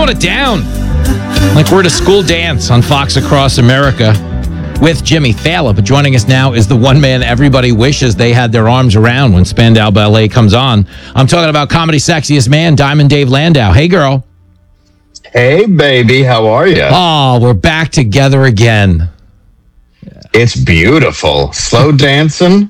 throwing it down like we're at a school dance on Fox Across America with Jimmy Fallon. But joining us now is the one man everybody wishes they had their arms around when Spandau Ballet comes on. I'm talking about comedy sexiest man, Diamond Dave Landau. Hey, girl. Hey, baby. How are you? Oh, we're back together again. It's beautiful. Slow dancing.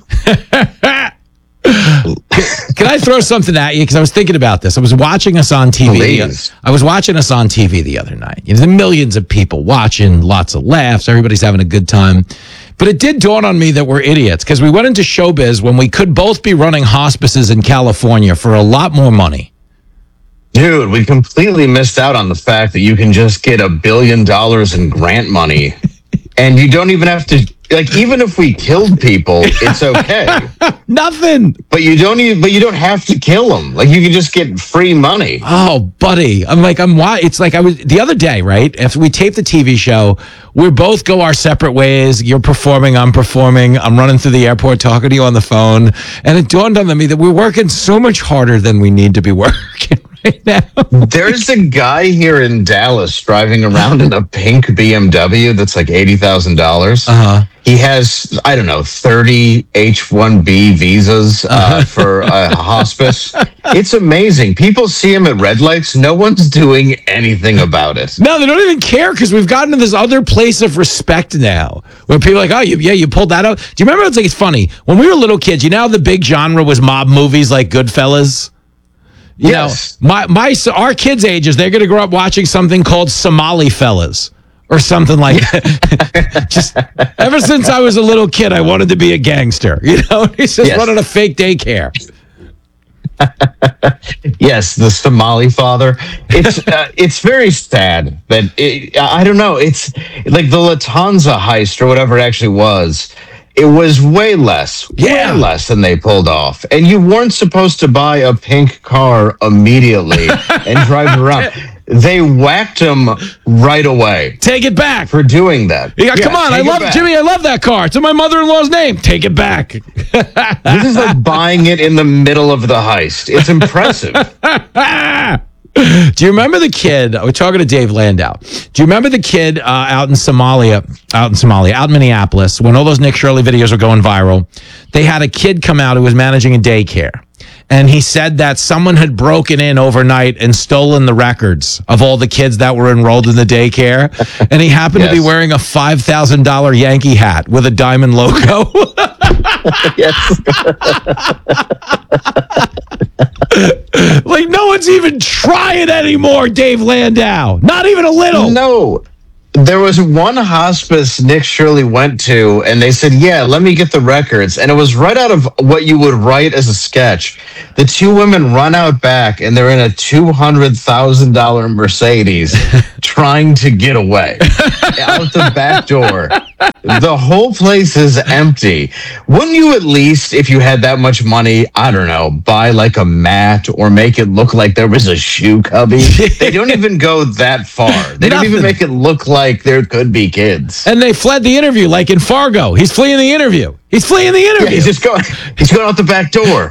Can I throw something at you? Because I was thinking about this. I was watching us on TV. Please. I was watching us on TV the other night. There's millions of people watching, lots of laughs. Everybody's having a good time. But it did dawn on me that we're idiots because we went into showbiz when we could both be running hospices in California for a lot more money. Dude, we completely missed out on the fact that you can just get $1 billion in grant money. And you don't even have to, like, even if we killed people, it's okay. Nothing. But you don't have to kill them. Like, you can just get free money. Oh, buddy. It's like I was the other day, right? After we taped the TV show, we both go our separate ways. You're performing, I'm performing. I'm running through the airport talking to you on the phone. And it dawned on me that we're working so much harder than we need to be working right now. There's a guy here in Dallas driving around in a pink BMW that's like $80,000. Uh-huh. He has, I don't know, 30 H-1B visas for a hospice. It's amazing. People see him at red lights. No one's doing anything about it. No, they don't even care because we've gotten to this other place of respect now where people are like, oh, you pulled that out. Do you remember? It's funny. When we were little kids, you know how the big genre was mob movies like Goodfellas? You Yes. know, our kids' ages, they're going to grow up watching something called Somali Fellas or something like that. Just ever since I was a little kid, I wanted to be a gangster. You know, he's just running a fake daycare. Yes, the Somali father. It's very sad that I don't know. It's like the Lufthansa heist or whatever it actually was. It was way less than they pulled off. And you weren't supposed to buy a pink car immediately and drive around. They whacked him right away. Take it back. For doing that. Come on, Jimmy, I love that car. It's in my mother-in-law's name. Take it back. This is like buying it in the middle of the heist. It's impressive. Do you remember the kid? We're talking to Dave Landau. Do you remember the kid out in Minneapolis, when all those Nick Shirley videos were going viral? They had a kid come out who was managing a daycare. And he said that someone had broken in overnight and stolen the records of all the kids that were enrolled in the daycare. And he happened to be wearing a $5,000 Yankee hat with a diamond logo. Yes. Like, no one's even trying anymore, Dave Landau. Not even a little. No. There was one hospice Nick Shirley went to, and they said, yeah, let me get the records. And it was right out of what you would write as a sketch. The two women run out back, and they're in a $200,000 Mercedes trying to get away out the back door. The whole place is empty. Wouldn't you at least, if you had that much money, I don't know, buy like a mat or make it look like there was a shoe cubby? They don't even go that far. They don't even make it look like there could be kids. And they fled the interview, like in Fargo. He's fleeing the interview. Yeah, he's going out the back door.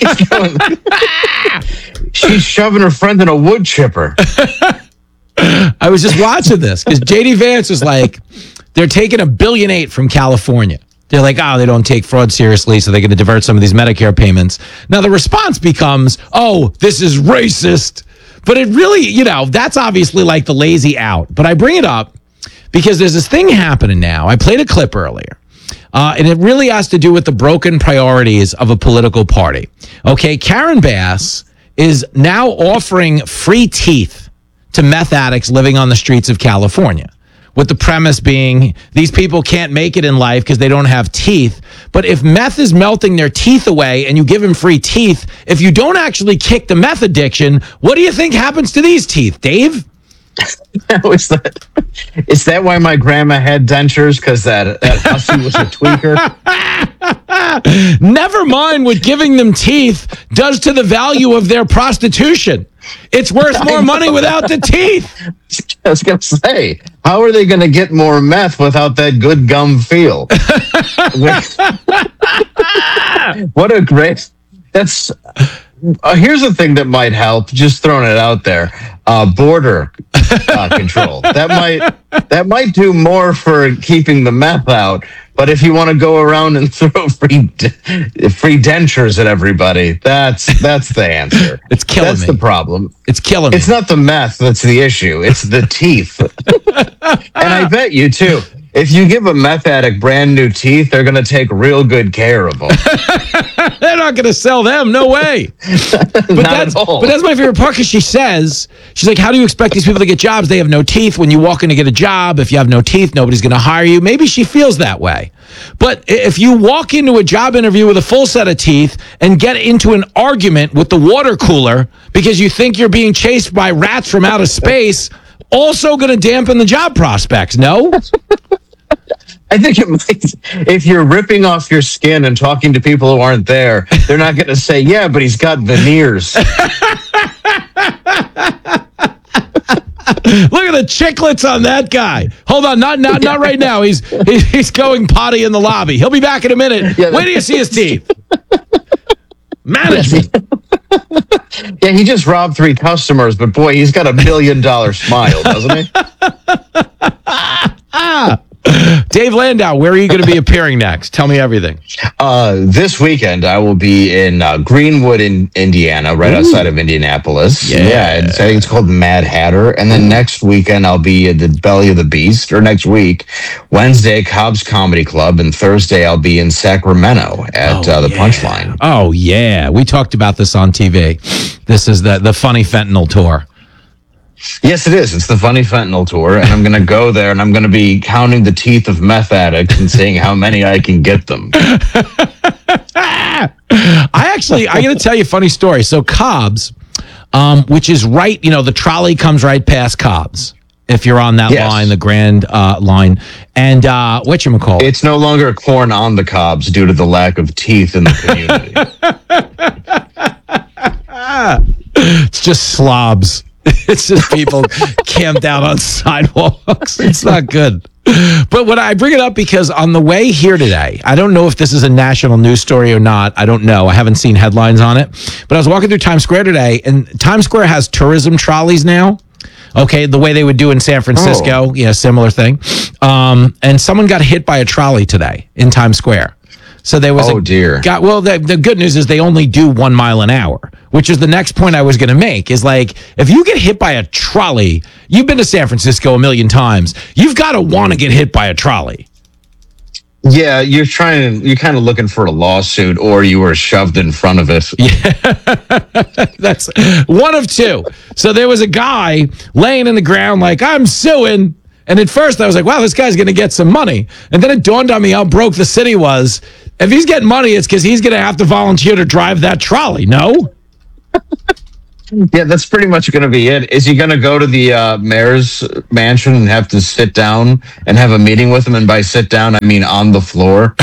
She's shoving her friend in a wood chipper. I was just watching this because JD Vance is like, they're taking $1.8 billion from California. They're like, they don't take fraud seriously, so they're going to divert some of these Medicare payments. Now, the response becomes, this is racist. But it really, that's obviously like the lazy out. But I bring it up because there's this thing happening now. I played a clip earlier. And it really has to do with the broken priorities of a political party. Okay, Karen Bass is now offering free teeth to meth addicts living on the streets of California, with the premise being these people can't make it in life because they don't have teeth. But if meth is melting their teeth away and you give them free teeth, if you don't actually kick the meth addiction, what do you think happens to these teeth, Dave? Is that why my grandma had dentures? Because that hussy was a tweaker? Never mind what giving them teeth does to the value of their prostitution. It's worth more money without the teeth. I was going to say, how are they going to get more meth without that good gum feel? What a great... Here's the thing that might help. Just throwing it out there. Border control. That might do more for keeping the meth out. But if you want to go around and throw free dentures at everybody, that's the answer. It's killing me. That's the problem. It's killing me. It's not the meth that's the issue. It's the teeth. And I bet you too. If you give a meth addict brand new teeth, they're going to take real good care of them. They're not going to sell them. No way. Not at all. But that's my favorite part because she's like, how do you expect these people to get jobs? They have no teeth. When you walk in to get a job, if you have no teeth, nobody's going to hire you. Maybe she feels that way. But if you walk into a job interview with a full set of teeth and get into an argument with the water cooler because you think you're being chased by rats from outer space, also going to dampen the job prospects, no? I think it might. If you're ripping off your skin and talking to people who aren't there, they're not going to say, "Yeah, but he's got veneers." Look at the chiclets on that guy. Hold on, not right now. He's going potty in the lobby. He'll be back in a minute. Yeah, wait till you see his teeth. Management. Yeah, he just robbed 3 customers, but boy, he's got $1 million smile, doesn't he? Dave Landau, where are you going to be appearing next? Tell me everything. This weekend, I will be in Greenwood, in Indiana, right outside of Indianapolis. Yeah. I think it's called Mad Hatter. And then next weekend, I'll be at the Belly of the Beast, or next week, Wednesday, Cobb's Comedy Club, and Thursday, I'll be in Sacramento at the Punchline. Oh, yeah. We talked about this on TV. This is the Funny Fentanyl Tour. Yes, it is. It's the Funny Fentanyl Tour, and I'm going to go there, and I'm going to be counting the teeth of meth addicts and seeing how many I can get them. I got to tell you a funny story. So Cobb's, which is right, the trolley comes right past Cobb's. If you're on that line, the Grand line, and whatchamacallit? It's no longer corn on the cobs due to the lack of teeth in the community. It's just slobs. It's just people camped out on sidewalks. It's not good. But when I bring it up because on the way here today, I don't know if this is a national news story or not. I don't know. I haven't seen headlines on it. But I was walking through Times Square today, and Times Square has tourism trolleys now. Okay, the way they would do in San Francisco. Yeah, similar thing. And someone got hit by a trolley today in Times Square. So there was dear. The good news is they only do 1 mile an hour, which is the next point I was going to make is like, if you get hit by a trolley, you've been to San Francisco a million times. You've got to want to get hit by a trolley. Yeah, you're kind of looking for a lawsuit, or you were shoved in front of it. Yeah, that's one of two. So there was a guy laying in the ground like, I'm suing. And at first I was like, wow, this guy's going to get some money. And then it dawned on me how broke the city was. If he's getting money, it's because he's going to have to volunteer to drive that trolley, no? Yeah, that's pretty much going to be it. Is he going to go to the mayor's mansion and have to sit down and have a meeting with him? And by sit down, I mean on the floor.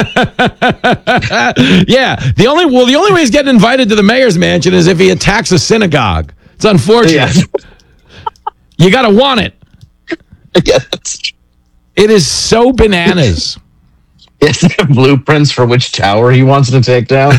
Yeah, the only way he's getting invited to the mayor's mansion is if he attacks a synagogue. It's unfortunate. Yeah. You got to want it. Yeah, that's true. It is so bananas. Is there blueprints for which tower he wants to take down?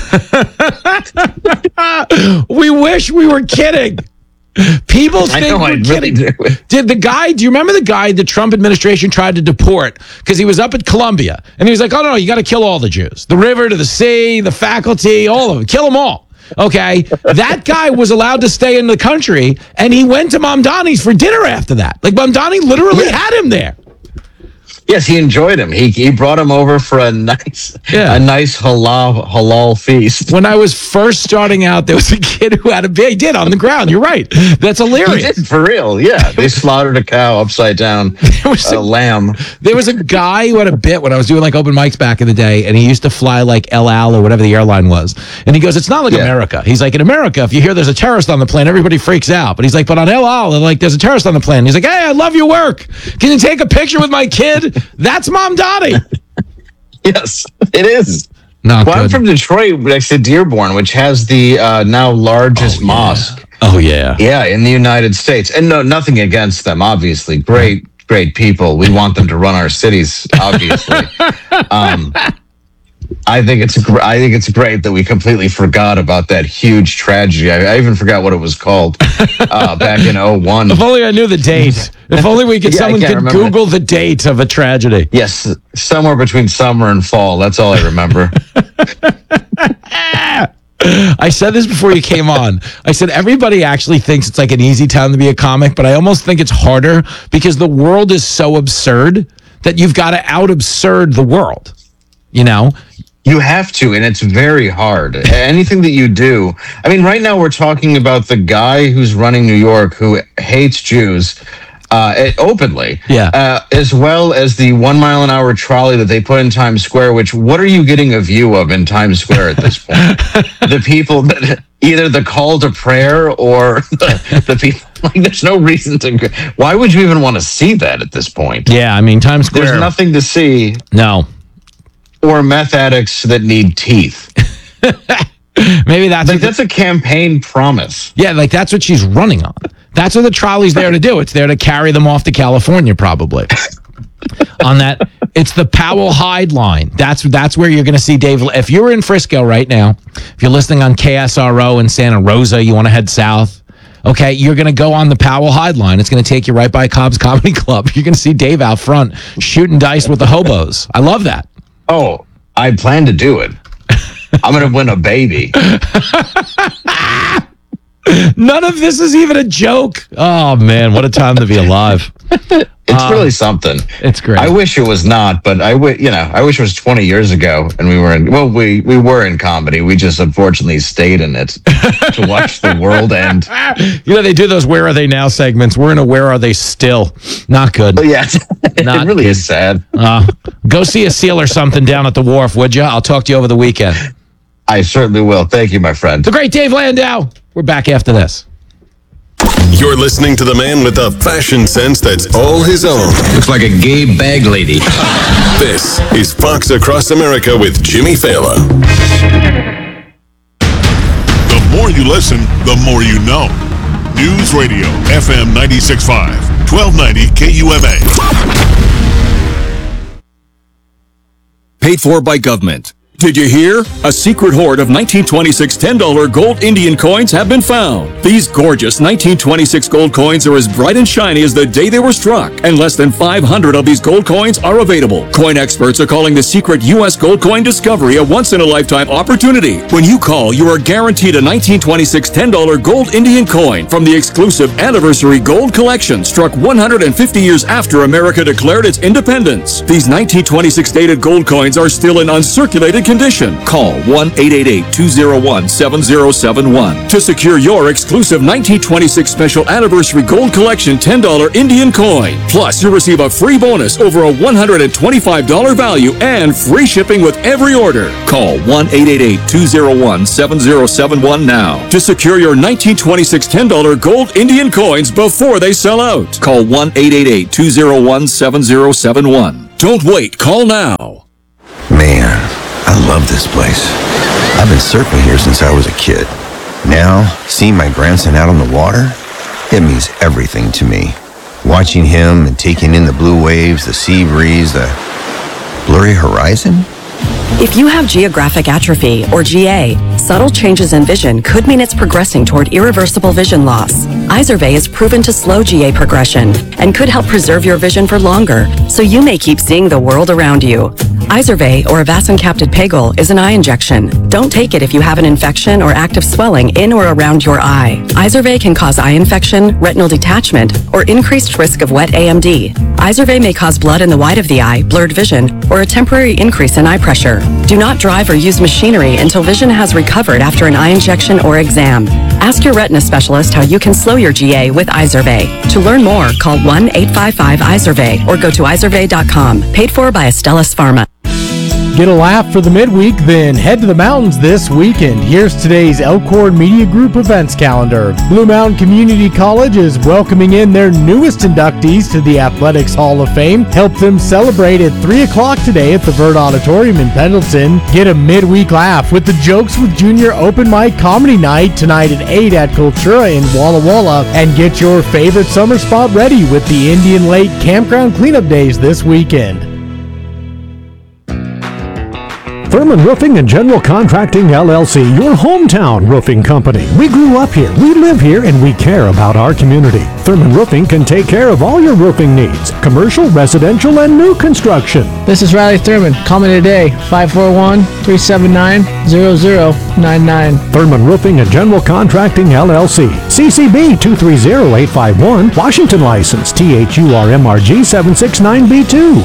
We wish we were kidding. People think we're kidding. Really do you remember the guy the Trump administration tried to deport because he was up at Columbia and he was like, oh, no, you got to kill all the Jews. The river to the sea, the faculty, all of them. Kill them all. Okay, that guy was allowed to stay in the country, and he went to Mamdani's for dinner after that. Like, Mamdani literally had him there. Yes, he enjoyed him. He brought him over for a nice halal feast. When I was first starting out, there was a kid who had a baby. He did on the ground. You're right. That's hilarious. He did, for real. Yeah, they slaughtered a cow upside down. A lamb. There was a guy who had a bit when I was doing like open mics back in the day, and he used to fly like El Al or whatever the airline was. And he goes, "It's not like America." He's like, "In America, if you hear there's a terrorist on the plane, everybody freaks out." But he's like, "But on El Al, like there's a terrorist on the plane." He's like, "Hey, I love your work. Can you take a picture with my kid?" That's Mamdani. Yes, it is. Not well, good. I'm from Detroit, next to Dearborn, which has the now largest mosque. Oh, yeah. Yeah, in the United States. And no, nothing against them, obviously. Great people. We want them to run our cities, obviously. I think it's great that we completely forgot about that huge tragedy. I even forgot what it was called back in 01. If only I knew the date. If only we could. Yeah, Someone could Google the date of a tragedy. Yes, somewhere between summer and fall. That's all I remember. I said this before you came on. I said everybody actually thinks it's like an easy time to be a comic, but I almost think it's harder because the world is so absurd that you've got to out absurd the world. You know? You have to, and it's very hard. Anything that you do. I mean, right now we're talking about the guy who's running New York who hates Jews openly. Yeah. As well as the 1 mile an hour trolley that they put in Times Square, which what are you getting a view of in Times Square at this point? The people that either the call to prayer or the people. Like, there's no reason to. Why would you even want to see that at this point? Yeah, I mean, Times Square. There's nothing to see. No. Or meth addicts that need teeth. Maybe that's like that's a campaign promise. Yeah, like that's what she's running on. That's what the trolley's there to do. It's there to carry them off to California, probably. On that, it's the Powell Hyde line. That's where you're going to see Dave. If you're in Frisco right now, if you're listening on KSRO in Santa Rosa, you want to head south. Okay, you're going to go on the Powell Hyde line. It's going to take you right by Cobb's Comedy Club. You're going to see Dave out front shooting dice with the hobos. I love that. Oh, I plan to do it. I'm going to win a baby. None of this is even a joke. Oh, man, what a time to be alive. It's really something. It's great. I wish it was not, but I wish it was 20 years ago and we were we were in comedy. We just unfortunately stayed in it to watch the world end. You know, they do those Where Are They Now segments. We're in a Where Are They Still? Not good. But yeah, it really is sad. Go see a seal or something down at the wharf, would you? I'll talk to you over the weekend. I certainly will. Thank you, my friend. The great Dave Landau. We're back after this. You're listening to the man with the fashion sense that's all his own. Looks like a gay bag lady. This is Fox Across America with Jimmy Fallon. The more you listen, the more you know. News Radio, FM 96.5, 1290 KUMA. Paid for by government. Did you hear? A secret hoard of 1926 $10 gold Indian coins have been found. These gorgeous 1926 gold coins are as bright and shiny as the day they were struck, and less than 500 of these gold coins are available. Coin experts are calling the secret U.S. gold coin discovery a once-in-a-lifetime opportunity. When you call, you are guaranteed a 1926 $10 gold Indian coin from the exclusive Anniversary Gold Collection, struck 150 years after America declared its independence. These 1926 dated gold coins are still in uncirculated condition. Call 1-888-201-7071 to secure your exclusive 1926 Special Anniversary Gold Collection $10 Indian coin. Plus, you'll receive a free bonus over a $125 value and free shipping with every order. Call 1-888-201-7071 now to secure your 1926 $10 gold Indian coins before they sell out. Call 1-888-201-7071. Don't wait. Call now. Man, I love this place. I've been surfing here since I was a kid. Now, seeing my grandson out on the water, it means everything to me. Watching him and taking in the blue waves, the sea breeze, the blurry horizon. If you have geographic atrophy, or GA, subtle changes in vision could mean it's progressing toward irreversible vision loss. Izervay is proven to slow GA progression and could help preserve your vision for longer, so you may keep seeing the world around you. Izervay, or avacincaptad pegol, is an eye injection. Don't take it if you have an infection or active swelling in or around your eye. Izervay can cause eye infection, retinal detachment, or increased risk of wet AMD. Izervay may cause blood in the white of the eye, blurred vision, or a temporary increase in eye pressure. Do not drive or use machinery until vision has recovered after an eye injection or exam. Ask your retina specialist how you can slow your GA with Izervay. To learn more, call 1-855-IZERVAY or go to izervay.com. Paid for by Astellas Pharma. Get a laugh for the midweek, then head to the mountains this weekend. Here's today's Elkhorn Media Group events calendar. Blue Mountain Community College is welcoming in their newest inductees to the Athletics Hall of Fame. Help them celebrate at 3 o'clock today at the Vert Auditorium in Pendleton. Get a midweek laugh with the Jokes with Junior Open Mic Comedy Night tonight at 8 at Cultura in Walla Walla. And get your favorite summer spot ready with the Indian Lake Campground Cleanup Days this weekend. Thurman Roofing and General Contracting LLC, your hometown roofing company. We grew up here, we live here, and we care about our community. Thurman Roofing can take care of all your roofing needs, commercial, residential, and new construction. This is Riley Thurman. Call me today, 541-379-0099. Thurman Roofing and General Contracting LLC, CCB 230851, Washington license, THURMRG 769B2.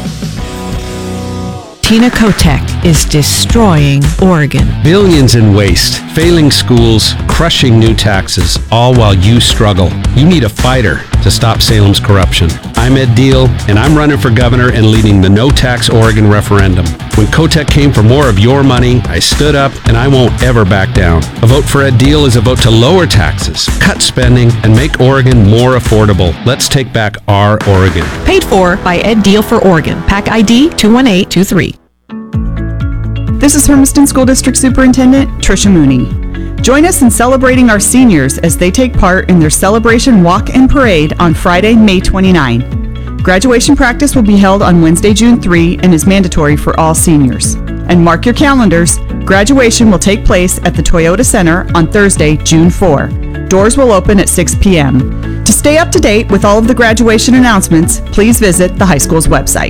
Tina Kotek is destroying Oregon. Billions in waste, failing schools, crushing new taxes, all while you struggle. You need a fighter to stop Salem's corruption. I'm Ed Deal, and I'm running for governor and leading the No Tax Oregon referendum. When Kotek came for more of your money, I stood up, and I won't ever back down. A vote for Ed Deal is a vote to lower taxes, cut spending, and make Oregon more affordable. Let's take back our Oregon. Paid for by Ed Deal for Oregon. PAC ID 21823. This is Hermiston School District Superintendent Tricia Mooney. Join us in celebrating our seniors as they take part in their celebration walk and parade on Friday, May 29. Graduation practice will be held on Wednesday, June 3 and is mandatory for all seniors. And mark your calendars, graduation will take place at the Toyota Center on Thursday, June 4. Doors will open at 6 p.m. To stay up to date with all of the graduation announcements, please visit the high school's website.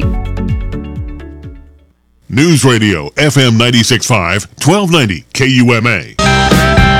News Radio FM 96.5, 1290 KUMA.